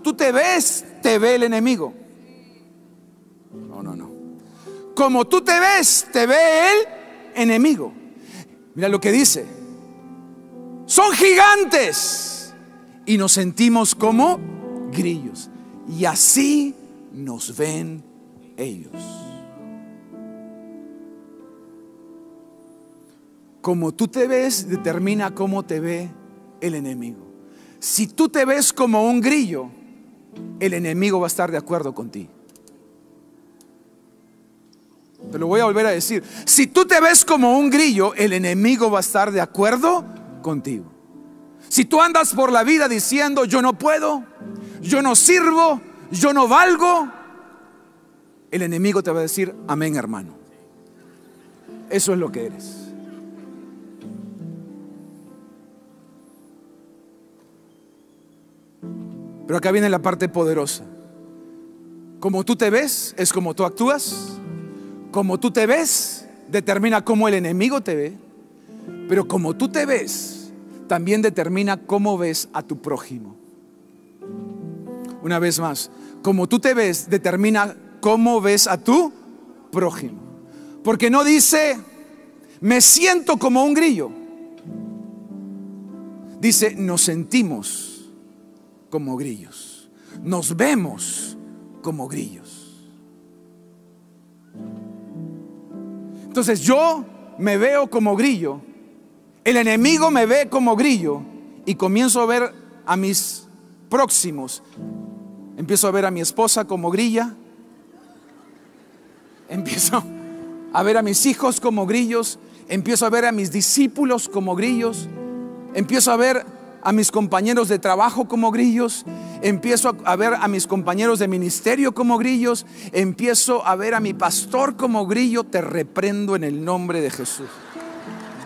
tú te ves el enemigo. No, no, no. Como tú te ves, te ve el enemigo. Mira lo que dice. Son gigantes y nos sentimos como grillos. Y así nos ven ellos. Como tú te ves determina cómo te ve el enemigo. Si tú te ves como un grillo, el enemigo va a estar de acuerdo contigo. Te lo voy a volver a decir. Si tú te ves como un grillo, el enemigo va a estar de acuerdo contigo. Si tú andas por la vida diciendo yo no puedo, yo no sirvo, yo no valgo, el enemigo te va a decir amén, hermano. Eso es lo que eres. Pero acá viene la parte poderosa. Como tú te ves es como tú actúas. Como tú te ves determina cómo el enemigo te ve. Pero como tú te ves también determina cómo ves a tu prójimo. Una vez más, como tú te ves determina cómo ves a tu prójimo. Porque no dice me siento como un grillo. Dice nos sentimos como grillos. Nos vemos como grillos. Entonces yo me veo como grillo, el enemigo me ve como grillo y comienzo a ver a mis próximos. Empiezo a ver a mi esposa como grilla. Empiezo a ver a mis hijos como grillos. Empiezo a ver a mis discípulos como grillos. Empiezo a ver a mis compañeros de trabajo como grillos. Empiezo a ver a mis compañeros de ministerio como grillos. Empiezo a ver a mi pastor como grillo. Te reprendo en el nombre de Jesús.